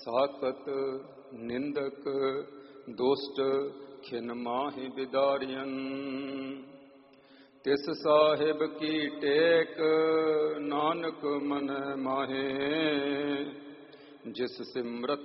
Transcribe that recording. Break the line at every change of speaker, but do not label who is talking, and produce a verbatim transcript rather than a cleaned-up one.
ਸਾਖਤ ਨਿੰਦਕ ਦੁਸ਼ਟ ਖਿਨ ਮਾਹਿ ਬਿਦਾਰਿਯਨ। ਤਿਸ ਸਾਹਿਬ ਕੀ ਟੇਕ ਨਾਨਕ ਮਨ ਮਾਹੇ। ਜਿਸ ਸਿਮਰਤ